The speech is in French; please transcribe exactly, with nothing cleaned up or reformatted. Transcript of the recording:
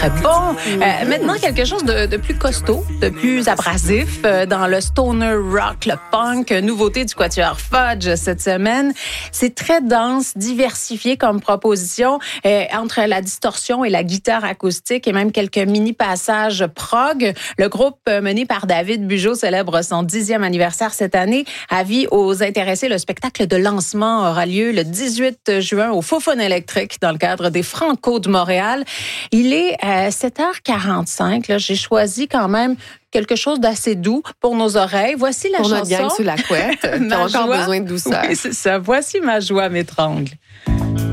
très bon. Euh, maintenant, quelque chose de, de plus costaud, de plus abrasif euh, dans le stoner rock, le punk, nouveauté du Quatuor Fudge cette semaine. C'est très dense, diversifié comme proposition, euh, entre la distorsion et la guitare acoustique et même quelques mini-passages prog. Le groupe euh, mené par David Bugeaud célèbre son dixième anniversaire cette année. Avis aux intéressés, le spectacle de lancement aura lieu le dix-huit juin au Faux-Fun électrique dans le cadre des Franco de Montréal. Il est euh, sept heures quarante-cinq. Là, j'ai choisi quand même quelque chose d'assez doux pour nos oreilles. Voici la pour chanson. Pour notre gang sous la couette, qui a encore joie. besoin de douceur. Oui, c'est ça. Voici ma joie m'étrangle.